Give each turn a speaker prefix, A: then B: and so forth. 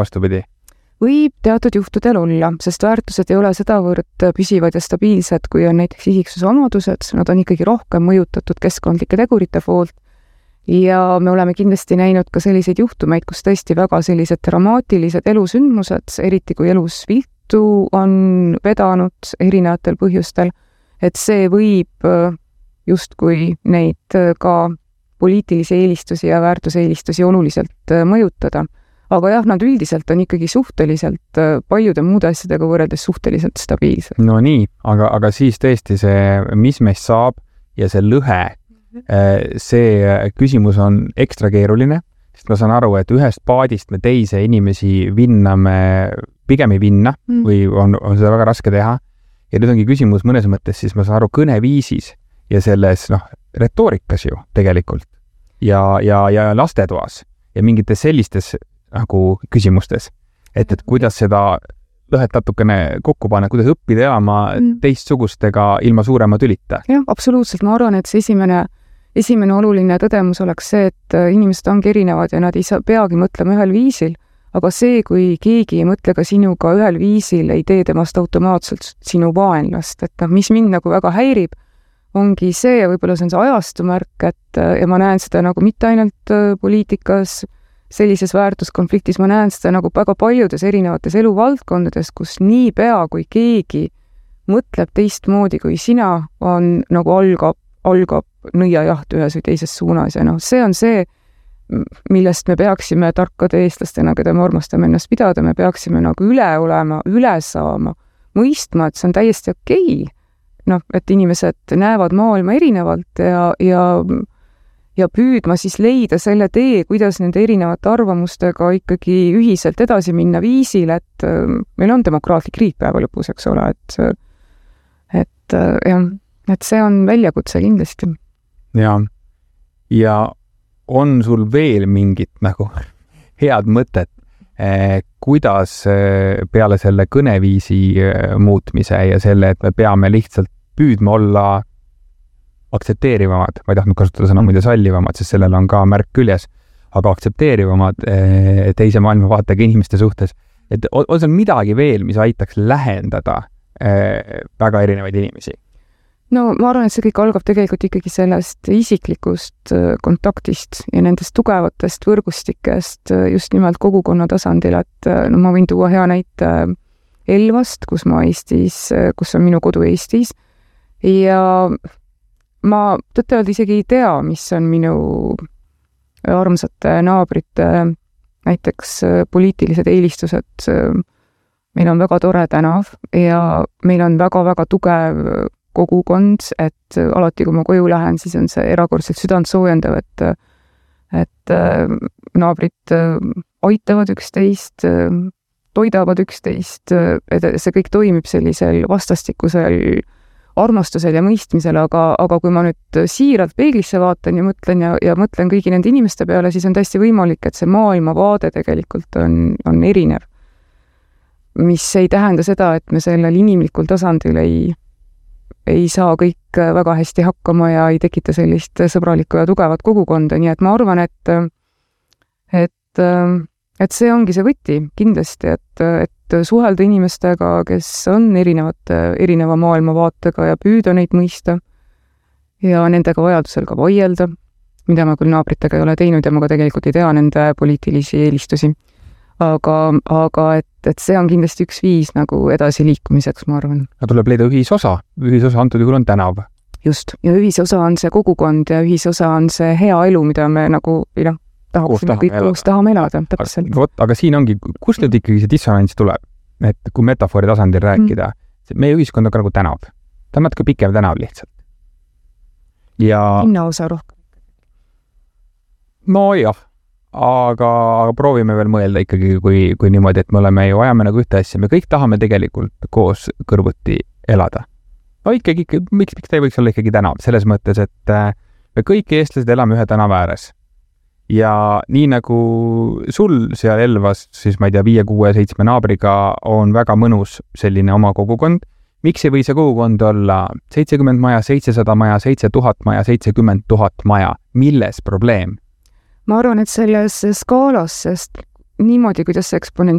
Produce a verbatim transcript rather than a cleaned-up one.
A: vastupidi?
B: Võib teatud juhtudel olla, sest väärtused ei ole sedavõrd püsivad ja stabiilsed, kui on näiteks isiksuse omadused, nad on ikkagi rohkem mõjutatud keskkondlike tegurite poolt ja me oleme kindlasti näinud ka selliseid juhtumeid, kus tõesti väga sellised dramaatilised elusündmused, eriti kui elus viltu on vedanud erinevatel põhjustel, et see võib justkui neid ka poliitilisi eelistusi ja väärtuseelistusi oluliselt mõjutada. Aga jah, nad üldiselt on ikkagi suhteliselt paljude muude asjadega võrreldes suhteliselt stabiilsed.
A: No nii, aga, aga siis tõesti see, mis meist saab ja see lõhe, see küsimus on ekstra keeruline, sest ma saan aru, et ühest paadist me teise inimesi vinname, pigem ei vinna mm. või on, on seda väga raske teha. Ja nüüd ongi küsimus mõnes mõttes, siis ma saan aru kõneviisis ja selles noh, retoorikas ju tegelikult ja, ja, ja lastetoas ja mingites sellistes nagu küsimustes, et, et kuidas seda lõhet natukene kokku panna, kuidas õppida elama mm. teistsugustega ilma suurema tülita.
B: Jah, absoluutselt. Ma arvan, et see esimene, esimene oluline tõdemus oleks see, et inimesed ongi erinevad ja nad ei saa, peagi mõtlema ühel viisil, aga see, kui keegi ei mõtle ka sinuga ühel viisil, ei tee temast automaatselt sinu vaenlast, et noh, mis mind nagu väga häirib, ongi see ja võib-olla see on see ajastumärk, et ja ma näen seda nagu mitte ainult poliitikas, sellises väärtuskonfliktis ma näen seda nagu väga paljudes erinevates eluvaldkondades, kus nii pea, kui keegi mõtleb teistmoodi kui sina, on nagu algab, algab nõiajaht ühes või teises suunas ja noh, see on see, millest me peaksime tarkade eestlastena, keda me armastame ennast pidada, me peaksime nagu üle olema, üle saama, mõistma, et see on täiesti okei. Noh, et inimesed näevad maailma erinevalt ja, ja ja püüdma siis leida selle tee, kuidas nende erinevate arvamustega ikkagi ühiselt edasi minna viisil, et meil on demokraatlik riik päeva lõpus, eks ole, et, et, jah, et see on väljakutse kindlasti.
A: Ja, ja on sul veel mingit nagu head mõtet, eh, kuidas peale selle kõneviisi muutmise ja selle, et me peame lihtsalt püüdma olla aktsepteerivamad, ma ei tahtnud kasutada sõna muide sallivamad, sest sellel on ka märk küljes, aga aktsepteerivamad teise maailmavaatega inimeste suhtes. Et on, on seal midagi veel, mis aitaks lähendada väga erinevaid inimesi?
B: No ma arvan, et see kõik algab tegelikult ikkagi sellest isiklikust kontaktist ja nendest tugevatest võrgustikest just nimelt kogukonna tasandil, et no ma võin tuua hea näite Elvast, kus ma Eestis, kus on minu kodu Eestis ja ma tõtt-öelda isegi ei tea, mis on minu armsate naabrite näiteks poliitilised eelistused. Meil on väga tore tänav ja meil on väga-väga tugev kogukond, et alati, kui ma koju lähen, siis on see erakordselt südant soojendav, et, et naabrid aitavad üksteist, toidavad üksteist, et see kõik toimib sellisel vastastikusel armastusel ja mõistmisel, aga, aga kui ma nüüd siiralt peeglisse vaatan ja mõtlen ja, ja mõtlen kõigi nende inimeste peale, siis on täiesti võimalik, et see maailmavaade tegelikult on, on erinev. Mis ei tähenda seda, et me sellel inimlikul tasandil ei, ei saa kõik väga hästi hakkama ja ei tekita sellist sõbralikku ja tugevat kogukonda, nii et ma arvan, et, et, et see ongi see võti kindlasti, et, et suhelda inimestega, kes on erinevate, erineva maailmavaatega ja püüda neid mõista ja nendega vajadusel ka vaielda, mida ma küll naabritega ei ole teinud ja ma ka tegelikult ei tea nende poliitilisi eelistusi. Aga, aga et, et see on kindlasti üks viis nagu edasi liikumiseks, ma arvan.
A: Ja tuleb leida ühisosa. Ühisosa antud juhul on tänav.
B: Just. Ja ühisosa on see kogukond ja ühisosa on see hea elu, mida me nagu noh, tahaksime kõik koos tahame elada. Täpselt.
A: Aga, aga siin ongi, kus nüüd ikkagi see dissonants tuleb? Et kui metafoori tasandil rääkida, mm. meie ühiskond on ka nagu tänav. Ta on natuke pikem tänav lihtsalt. Ja...
B: Linna osa rohkem.
A: No jah, aga, aga proovime veel mõelda ikkagi, kui, kui niimoodi, et me oleme ju ajame nagu ühte asja. Me kõik tahame tegelikult koos kõrvuti elada. No ikkagi, miks, miks ta ei võiks olla ikkagi tänav? Selles mõttes, et me kõik eestlased elame ühe tänava ääres. Ja nii nagu sul seal Elvas, siis ma ei tea, viie, kuue, seitsme naabriga on väga mõnus selline oma kogukond. Miks ei või see kogukond olla seitsekümmend maja, seitsesada maja, seitse tuhat maja, seitsekümmend tuhat maja? Milles probleem?
B: Ma arvan, et selles skaalas, sest niimoodi, kuidas see eksponentsiaalselt